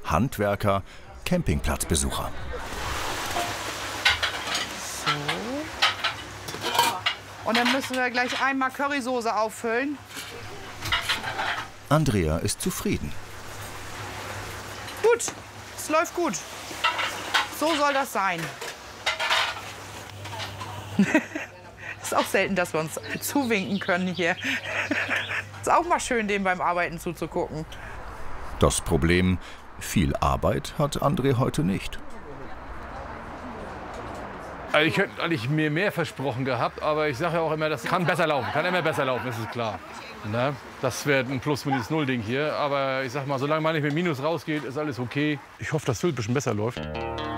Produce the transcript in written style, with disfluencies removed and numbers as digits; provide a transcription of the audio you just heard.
Handwerker, Campingplatzbesucher. Und dann müssen wir gleich einmal Currysoße auffüllen. Andrea ist zufrieden. Gut, es läuft gut. So soll das sein. Ist auch selten, dass wir uns zuwinken können hier. Ist auch mal schön, dem beim Arbeiten zuzugucken. Das Problem, viel Arbeit hat André heute nicht. Also ich hätte eigentlich mir mehr versprochen gehabt, aber ich sage ja auch immer, das kann besser laufen, kann immer besser laufen, das ist klar. Ne? Das wäre ein Plus-Minus-Null-Ding hier, aber ich sag mal, solange man nicht mit Minus rausgeht, ist alles okay. Ich hoffe, dass es ein bisschen besser läuft.